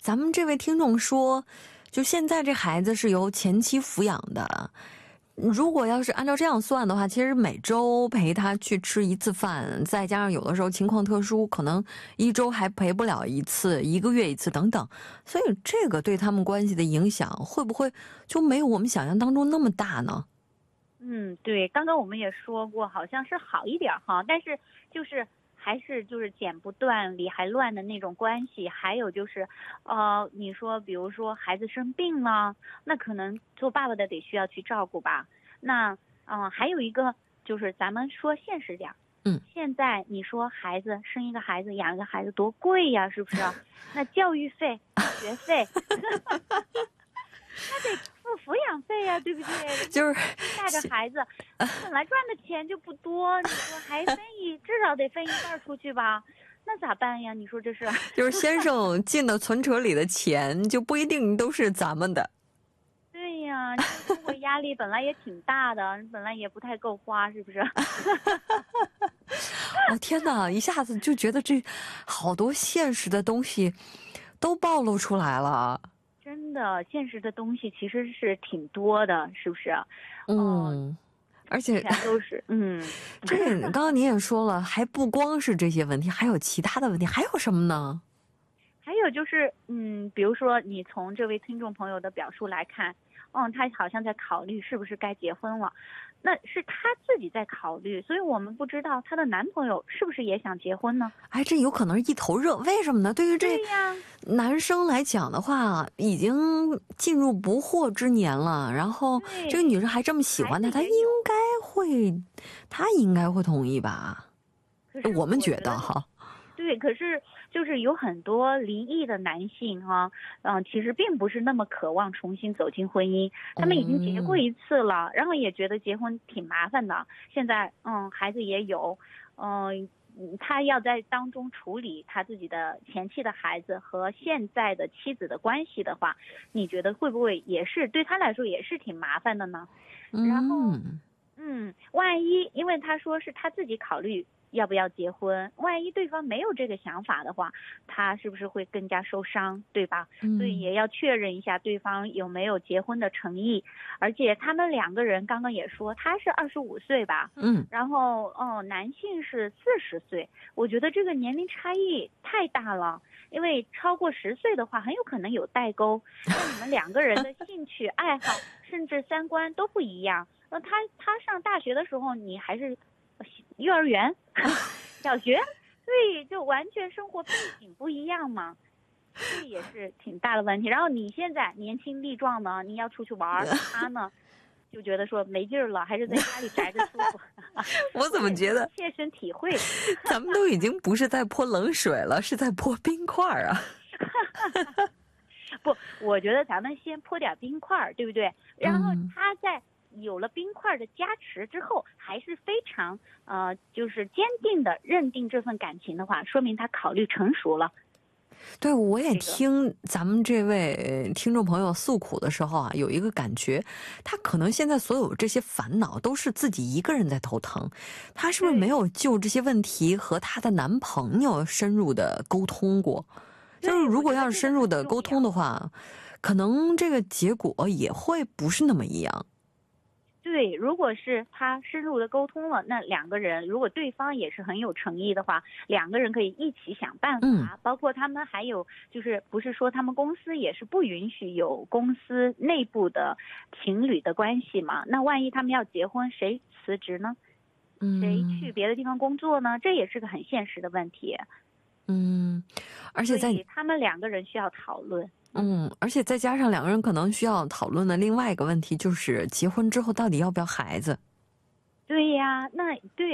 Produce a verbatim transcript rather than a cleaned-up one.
咱们这位听众说，就现在这孩子是由前妻抚养的。如果要是按照这样算的话，其实每周陪他去吃一次饭，再加上有的时候情况特殊，可能一周还陪不了一次，一个月一次等等，所以这个对他们关系的影响会不会就没有我们想象当中那么大呢？ 嗯，对，刚刚我们也说过，好像是好一点哈，但是就是还是就是剪不断理还乱的那种关系。还有就是，呃，你说比如说孩子生病了，那可能做爸爸的得需要去照顾吧。那嗯、呃，还有一个就是咱们说现实点， 嗯， 现在你说孩子生一个孩子养一个孩子多贵呀，是不是？那教育费、学费。他得付抚养费呀、啊，对不对？ 就是带着孩子，本来赚的钱就不多，你说还分一，至少得分一半出去吧？那咋办呀？你说这是？ 就是先生进的存折里的钱，就不一定都是咱们的。 对呀，这生活压力本来也挺大的，本来也不太够花，是不是？ 哦天哪，一下子就觉得这好多现实的东西都暴露出来了。 真的，现实的东西其实是挺多的，是不是？ 嗯，嗯而且全都是嗯。 这刚刚您也说了，还不光是这些问题，还有其他的问题，还有什么呢？ 还有就是，嗯，比如说你从这位听众朋友的表述来看，嗯，他好像在考虑是不是该结婚了，那是他自己在考虑，所以我们不知道她的男朋友是不是也想结婚呢？ 哎，这有可能是一头热，为什么呢？对于这男生来讲的话，已经进入不惑之年了，然后这个女生还这么喜欢他，他应该会，他应该会同意吧？我们觉得哈。 对，可是就是有很多离异的男性哈、啊，嗯、呃，其实并不是那么渴望重新走进婚姻，他们已经结过一次了，嗯、然后也觉得结婚挺麻烦的，现在嗯孩子也有，嗯、呃，他要在当中处理他自己的前妻的孩子和现在的妻子的关系的话，你觉得会不会也是对他来说也是挺麻烦的呢？然后嗯，万一因为他说是他自己考虑要不要结婚，万一对方没有这个想法的话，他是不是会更加受伤，对吧？嗯、所以也要确认一下对方有没有结婚的诚意。而且他们两个人刚刚也说他是二十五岁吧， 嗯， 然后哦，男性是四十岁，我觉得这个年龄差异太大了，因为超过十岁的话很有可能有代沟，那你们两个人的兴趣爱好甚至三观都不一样。那他他上大学的时候你还是幼儿园小学，所以就完全生活背景不一样嘛，这也是挺大的问题。然后你现在年轻力壮呢，你要出去玩，他呢就觉得说没劲儿了，还是在家里宅着舒服。 我怎么觉得切身体会咱们都已经不是在泼冷水了，是在泼冰块啊。 不，我觉得咱们先泼点冰块，对不对？然后他在有了冰块的加持之后，还是非常呃，就是坚定的认定这份感情的话，说明他考虑成熟了。 对，我也听咱们这位听众朋友诉苦的时候啊，有一个感觉，他可能现在所有这些烦恼都是自己一个人在头疼，他是不是没有就这些问题和他的男朋友深入的沟通过？就是如果要是深入的沟通的话，可能这个结果也会不是那么一样。 对，如果是他深入的沟通了，那两个人如果对方也是很有诚意的话，两个人可以一起想办法、嗯、包括他们还有就是不是说他们公司也是不允许有公司内部的情侣的关系嘛，那万一他们要结婚，谁辞职呢？谁去别的地方工作呢？这也是个很现实的问题。 嗯，而且在他们两个人需要讨论。 嗯，而且再加上两个人可能需要讨论的另外一个问题就是结婚之后到底要不要孩子。 对呀，那对。